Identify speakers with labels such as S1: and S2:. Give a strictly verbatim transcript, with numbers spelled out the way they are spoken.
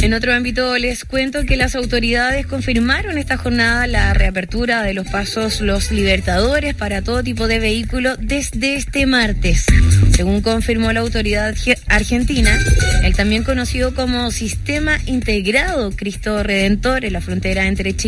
S1: En otro ámbito les cuento que las autoridades confirmaron esta jornada la reapertura de los pasos Los Libertadores para todo tipo de vehículos desde este martes. Según confirmó la autoridad argentina, el también conocido como Sistema Integrado Cristo Redentor en la frontera entre Chile